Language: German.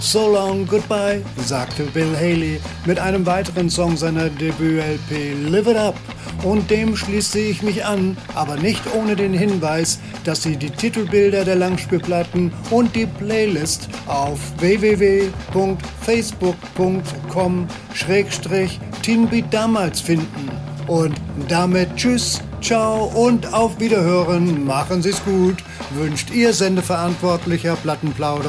So Long Goodbye, sagte Bill Haley mit einem weiteren Song seiner Debüt-LP Live It Up. Und dem schließe ich mich an, aber nicht ohne den Hinweis, dass Sie die Titelbilder der Langspielplatten und die Playlist auf www.facebook.com/TeenBeatDamals finden. Und damit tschüss, ciao und auf Wiederhören. Machen Sie's gut, wünscht Ihr Sendeverantwortlicher Plattenplauderer